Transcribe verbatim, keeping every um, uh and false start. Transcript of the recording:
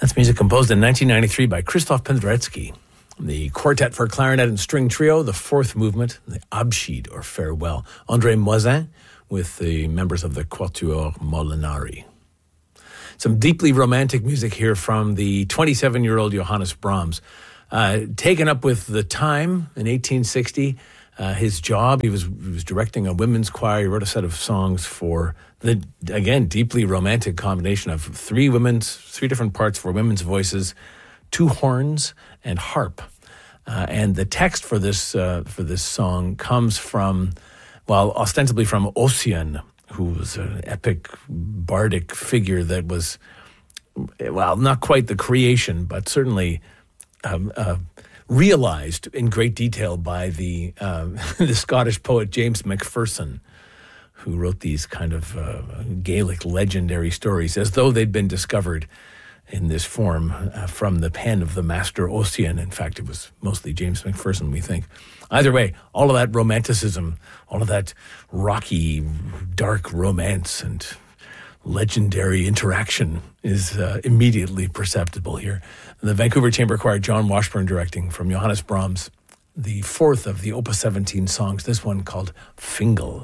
That's music composed in nineteen ninety-three by Krzysztof Penderecki. The quartet for clarinet and string trio, the fourth movement, the Abschied, or Farewell. André Moisin with the members of the Quatuor Molinari. Some deeply romantic music here from the twenty-seven-year-old Johannes Brahms. Uh, taken up with the time in eighteen sixty, uh, his job, he was, he was directing a women's choir. He wrote a set of songs for the, again, deeply romantic combination of three women's, three different parts for women's voices, two horns, and harp. Uh, and the text for this uh, for this song comes from, well, ostensibly from Ossian, who was an epic bardic figure that was, well, not quite the creation, but certainly um, uh, realized in great detail by the uh, the Scottish poet James Macpherson, who wrote these kind of uh, Gaelic legendary stories as though they'd been discovered in this form uh, from the pen of the master Ossian. In fact, it was mostly James Macpherson, we think. Either way, all of that romanticism, all of that rocky, dark romance and legendary interaction is uh, immediately perceptible here. The Vancouver Chamber Choir, John Washburn directing, from Johannes Brahms, the fourth of the Opus seventeen songs, this one called Fingal.